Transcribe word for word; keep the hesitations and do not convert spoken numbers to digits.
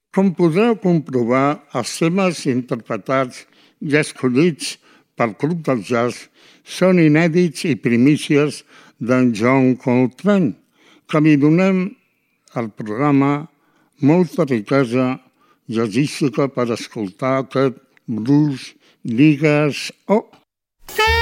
Com podreu comprovar, els temes interpretats i escollits pel Club del Jazz són inèdits i primícies d'en John Coltrane, que li donem al programa molta riquesa jazzística per escoltar aquest blues, digues, oh!